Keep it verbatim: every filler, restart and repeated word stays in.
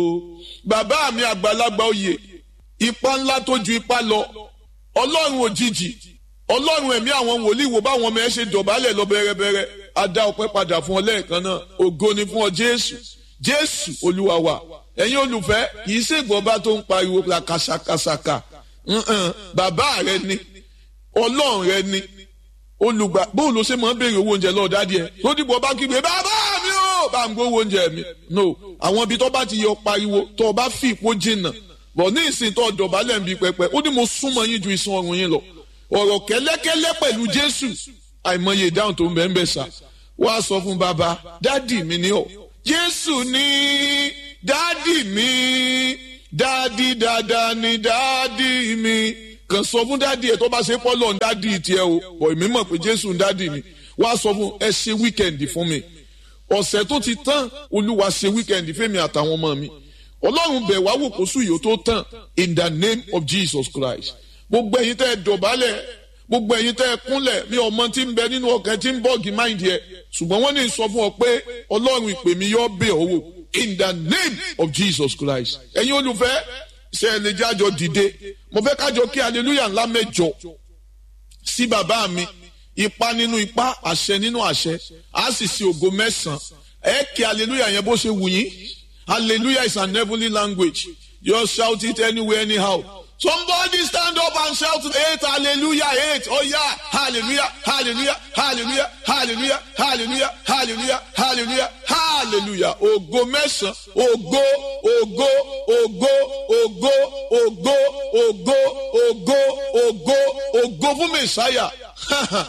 bàbá mi àgbàlagbà oyè, ipa ńlá tó ju ipa lọ, ọlọ́run òjijì, ọlọ́run ẹ̀mí àwọn wòlíì wo báwọn ọmọ ẹ ṣe dọ̀bálẹ̀ lọ bẹ̀rẹ̀bẹ̀rẹ̀, a dá ọpẹ́ padà fún ọ lẹ́ẹ̀kan náà, ògo ni fún ọ Jésù, Jésù Olúwa wa. Ẹ̀yin olùfẹ́, kì í ṣègbọ́n bá tó ń pariwo la kàṣàkàṣàkà, bàbá rẹ ni, ọlọ́run rẹ ni, olùgbà bóun ló ṣe máa ń béèrè owó oúnjẹ lọ́ọ́ dádì ẹ̀ tó dìbò bá kígbe bàbá mi ò bá ń gbówó oúnjẹ mi. No, àwọn ibi tó bá ti yọ pariwo tó bá fi ìpó jìnnà bọ̀ ní ìsìn tó dọ̀bálẹ̀ ń bi pẹpẹ ó ní mo súnmọ́ yín ju ìsun ọrùn yín lọ. Ọ̀rọ̀ kẹ́lẹ́kẹ́lẹ́ pẹ̀lú Jésù àìmọye ìdáhùn tó ń bẹ́ẹ̀ ń bẹ̀ sà. Wá sọ fún bàbá dádì mi ni ọ́. Jésù ní dádì mi, dádì dáadáa ni dádì mi. Kàn sọ fún dádì ẹ tó bá ṣe pọ́lọ̀ ń dádì tiẹ̀ o, bọ̀ èmi mọ̀ pé Jésù ń dádì mi. Wá sọ fún ẹ ṣe wíkẹ̀ndì fún mi. Ọ̀sẹ̀ tó ti tán, Olúwa ṣe wíkẹ̀ndì fẹ́mi àtàwọn ọmọ mi. Ọlọ́run bẹ̀ wá wò kó sùn yìí ó tó tán in the name of Jesus Christ. Gbogbo ẹ̀yin tẹ́ ẹ dọ̀bálẹ̀, gbogbo ẹ̀yin tẹ́ ẹ kúnlẹ̀, mi ọmọ tí ń bẹ nínú ọkàn tí ń bọ́ọ̀gì máìndì ẹ̀. Ṣùgbọ́n wọ́n ní sọ fún ọ pé Ọlọ́run ìpè mi yọ bẹ̀ ọ́ wò in the name of Jesus Christ. Ẹ̀yin olùfẹ́, ṣe ẹ lè jájọ dìde. Mo fẹ́ kájọ kí hallelujah ńlá mẹ́jọ sí bàbá mi. Ipa nínú ipa, àṣẹ nínú àṣẹ, a sì ṣe ògo mẹ́sàn-án. Ẹ kí hallelujah yẹn bó ṣe wù yín. Hallelujah is an heavenly language. Just shout it anywhere, anyhow. Somebody stand up and shout eight, hallelujah, eight. Oh yeah, hallelujah, hallelujah, hallelujah, hallelujah, hallelujah, hallelujah, hallelujah, hallelujah. Ògo mẹ́sàn-án, ògo, ògo, ògo, ògo, ògo, ògo, ògo, ògo, ògo fún Mèsáyà.